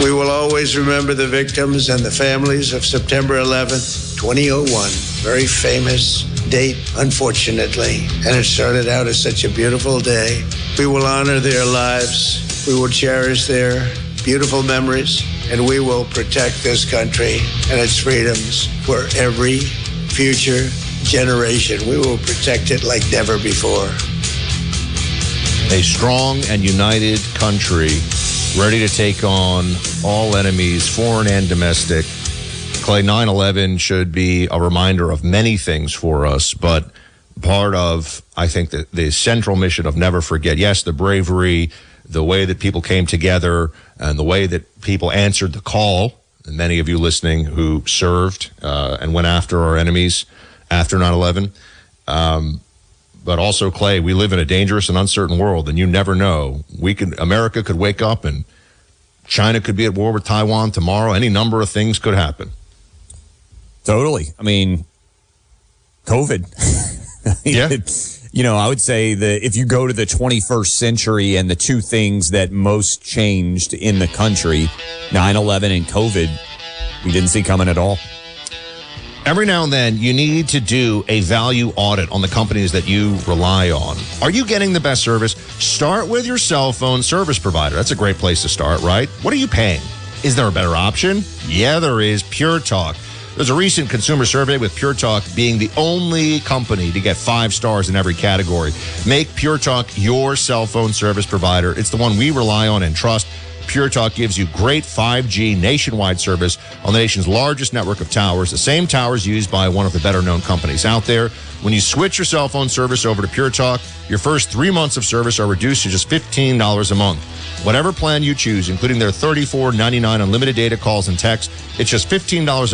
We will always remember the victims and the families of September 11th, 2001. Very famous date, unfortunately. And it started out as such a beautiful day. We will honor their lives. We will cherish their beautiful memories. And we will protect this country and its freedoms for every future generation. We will protect it like never before. A strong and united country ready to take on all enemies, foreign and domestic. Clay, 9/11 should be a reminder of many things for us, but part of, I think, the central mission of never forget. Yes, the bravery, the way that people came together, and the way that people answered the call, and many of you listening who served and went after our enemies after 9/11. But also, Clay, we live in a dangerous and uncertain world, and you never know. America could wake up and China could be at war with Taiwan tomorrow. Any number of things could happen. Totally. I mean, COVID. Yeah. I would say that if you go to the 21st century and the two things that most changed in the country, 9/11 and COVID, we didn't see coming at all. Every now and then, you need to do a value audit on the companies that you rely on. Are you getting the best service? Start with your cell phone service provider. That's a great place to start, right? What are you paying? Is there a better option? Yeah, there is. Pure Talk. There's a recent consumer survey with Pure Talk being the only company to get 5 stars in every category. Make Pure Talk your cell phone service provider. It's the one we rely on and trust. Pure Talk gives you great 5G nationwide service on the nation's largest network of towers, the same towers used by one of the better-known companies out there. When you switch your cell phone service over to Pure Talk, your first 3 months of service are reduced to just $15 a month. Whatever plan you choose, including their $34.99 unlimited data calls and texts, it's just $15 a month.